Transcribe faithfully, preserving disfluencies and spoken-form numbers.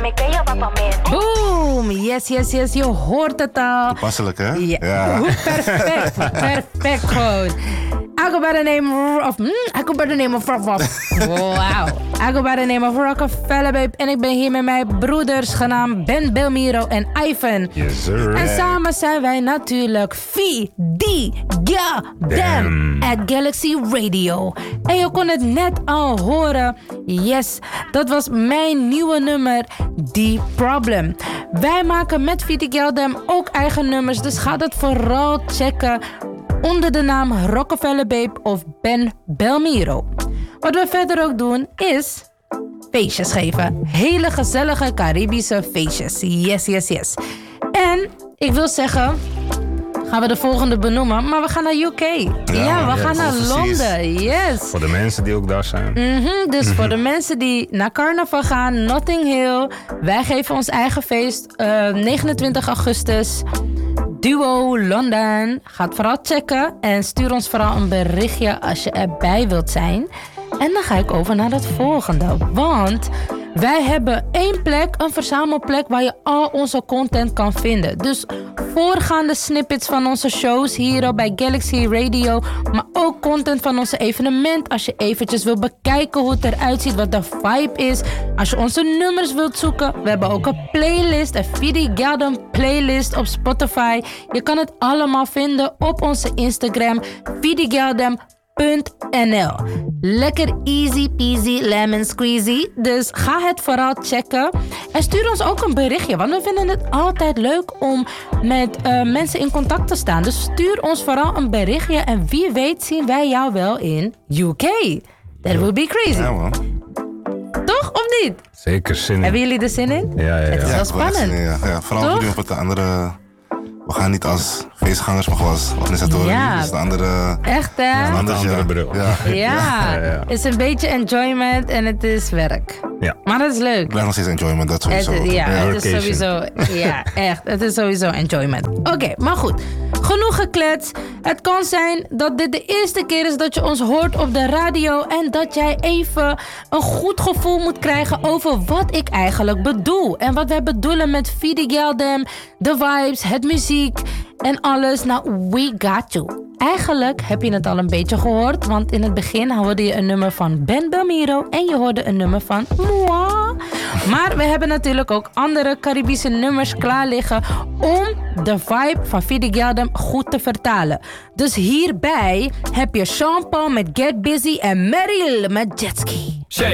Boom! Yes, yes, yes. Je hoort het al. Toepasselijk, hè? Ja. Ja. Perfect. Perfect gewoon. I go by the name of... Mm, I go by the name of... Wow. I go by the name of Rockefeller, babe. En ik ben hier met mijn broeders genaamd Ben Belmiro en Ivan. Yes, sir. En samen zijn wij natuurlijk V D Goddamn at Galaxy Radio. En je kon het net al horen. Yes, dat was mijn nieuwe nummer, The Problem. Wij maken met V D Goddamn ook eigen nummers, dus ga dat vooral checken onder de naam Rockefeller Babe of Ben Belmiro. Wat we verder ook doen is feestjes geven. Hele gezellige Caribische feestjes. Yes, yes, yes. En ik wil zeggen, gaan we de volgende benoemen, maar we gaan naar U K. Ja, ja we yes, gaan naar Londen. Yes. Voor de mensen die ook daar zijn. Mm-hmm, dus mm-hmm. voor de mensen die naar carnaval gaan, Notting Hill. Wij geven ons eigen feest uh, negenentwintig augustus. Duo London. Ga het vooral checken en stuur ons vooral een berichtje als je erbij wilt zijn. En dan ga ik over naar het volgende. Want wij hebben één plek, een verzamelplek waar je al onze content kan vinden. Dus voorgaande snippets van onze shows hier bij Galaxy Radio. Maar ook content van onze evenement. Als je eventjes wil bekijken hoe het eruit ziet, wat de vibe is. Als je onze nummers wilt zoeken. We hebben ook een playlist, een V D Goddamn playlist op Spotify. Je kan het allemaal vinden op onze Instagram, V D Goddamn. N L. Lekker easy peasy lemon squeezy. Dus ga het vooral checken. En stuur ons ook een berichtje. Want we vinden het altijd leuk om met uh, mensen in contact te staan. Dus stuur ons vooral een berichtje. En wie weet zien wij jou wel in U K. That would be crazy. Ja, man. Toch of niet? Zeker zin in. Hebben jullie er zin in? Ja, ja, ja. Het is Ja, wel ik wil echt spannend. zien, ja. Ja, vooral jullie op de andere... We gaan niet als feestgangers, maar gewoon als organisatoren. Ja. Dus de andere... Echt hè? Een Anders, andere ja. bril. Ja. Ja, Ja, ja. het is een beetje enjoyment en het is werk. Ja. Maar dat is leuk. Ik blijf nog steeds enjoyment, dat Het, sowieso. ja, het is Workation. sowieso... Ja, echt. Het is sowieso enjoyment. Oké, okay, maar goed. Genoeg geklets. Het kan zijn dat dit de eerste keer is dat je ons hoort op de radio en dat jij even een goed gevoel moet krijgen over wat ik eigenlijk bedoel. En wat wij bedoelen met V D Goddamn, de vibes, het muziek en alles. Nou, we got you. Eigenlijk heb je het al een beetje gehoord, want in het begin hoorde je een nummer van Ben Belmiro en je hoorde een nummer van moi. Maar we hebben natuurlijk ook andere Caribische nummers klaar liggen om de vibe van V D Goddamn goed te vertalen. Dus hierbij heb je Sean Paul met Get Busy en Meryl met Jetski.